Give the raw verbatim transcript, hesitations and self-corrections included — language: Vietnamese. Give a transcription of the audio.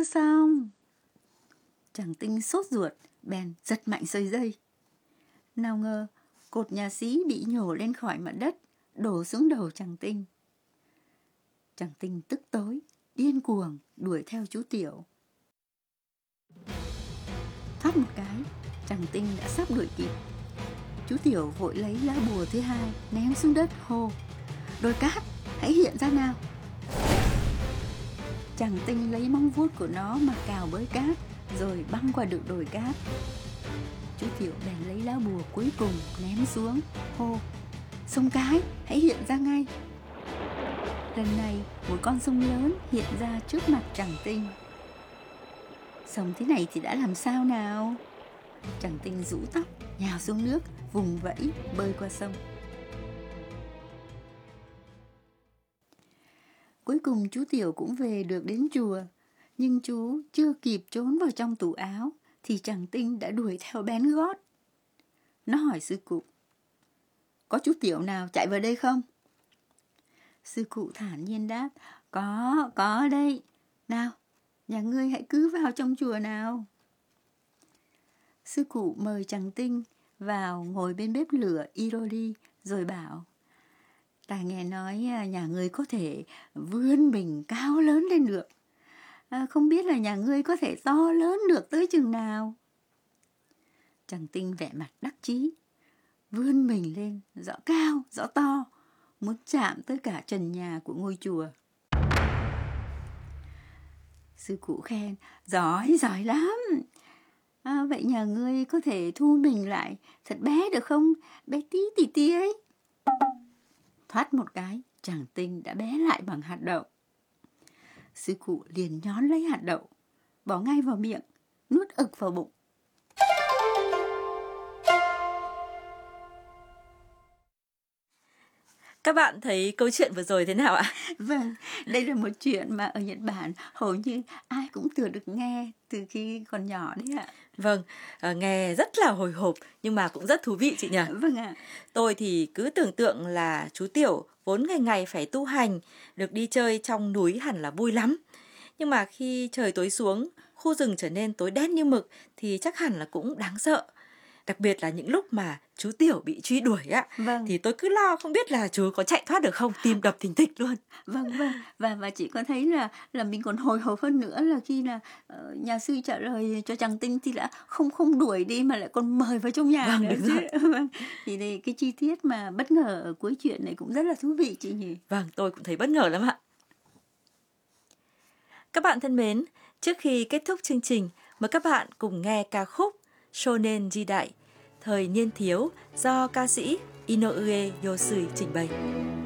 chưa xong. Chàng Tinh sốt ruột, bèn giật mạnh sợi dây. Nào ngờ, cột nhà xí bị nhổ lên khỏi mặt đất, đổ xuống đầu chàng Tinh. Chàng Tinh tức tối, điên cuồng đuổi theo chú Tiểu. Thoát một cái, chàng Tinh đã sắp đuổi kịp. Chú Tiểu vội lấy lá bùa thứ hai ném xuống đất, hô: "Đồi cát, hãy hiện ra nào!" Chàng Tinh lấy móng vuốt của nó mà cào bới cát, rồi băng qua được đồi cát. Chú Tiểu bèn lấy lá bùa cuối cùng ném xuống, hô: "Sông Cái, hãy hiện ra ngay!" Lần này, một con sông lớn hiện ra trước mặt chàng Tinh. Sông thế này thì đã làm sao nào? Chàng Tinh rũ tóc, nhào xuống nước, vùng vẫy bơi qua sông. Cuối cùng chú Tiểu cũng về được đến chùa, nhưng chú chưa kịp trốn vào trong tủ áo thì chàng Tinh đã đuổi theo bén gót. Nó hỏi sư cụ: "Có chú Tiểu nào chạy vào đây không?" Sư cụ thản nhiên đáp: Có, có đây. Nào, nhà ngươi hãy cứ vào trong chùa nào." Sư cụ mời chàng Tinh vào ngồi bên bếp lửa Irori rồi bảo: "Ta nghe nói nhà ngươi có thể vươn mình cao lớn lên được. À, không biết là nhà ngươi có thể to lớn được tới chừng nào?" Chàng Tinh vẻ mặt đắc chí, vươn mình lên, rõ cao, rõ to, muốn chạm tới cả trần nhà của ngôi chùa. Sư cụ khen: "Giỏi, giỏi lắm. À, vậy nhà ngươi có thể thu mình lại thật bé được không? Bé tí tì tí ấy." Thoát một cái, chàng Tinh đã bé lại bằng hạt đậu. Sư cụ liền nhón lấy hạt đậu, bỏ ngay vào miệng, nuốt ực vào bụng. Các bạn thấy câu chuyện vừa rồi thế nào ạ? Vâng, đây là một chuyện mà ở Nhật Bản hầu như ai cũng từng được nghe từ khi còn nhỏ đấy ạ. Vâng, à, nghe rất là hồi hộp nhưng mà cũng rất thú vị chị nhỉ? Vâng ạ. Tôi thì cứ tưởng tượng là chú Tiểu vốn ngày ngày phải tu hành, được đi chơi trong núi hẳn là vui lắm. Nhưng mà khi trời tối xuống, khu rừng trở nên tối đen như mực thì chắc hẳn là cũng đáng sợ. Đặc biệt là những lúc mà chú Tiểu bị truy đuổi á, Vâng. thì tôi cứ lo không biết là chú có chạy thoát được không, tim đập thình thịch luôn. Vâng vâng, và và chị có thấy là là mình còn hồi hộp hơn nữa là khi là uh, nhà sư trả lời cho chàng Tinh thì đã không không đuổi đi mà lại còn mời vào trong nhà. Vâng, nữa đúng rồi. Vâng. Thì đây, cái chi tiết mà bất ngờ ở cuối chuyện này cũng rất là thú vị chị nhỉ. Vâng, tôi cũng thấy bất ngờ lắm ạ. Các bạn thân mến, trước khi kết thúc chương trình, mời các bạn cùng nghe ca khúc Shonen Jidai, thời niên thiếu do ca sĩ Inoue Yosui trình bày.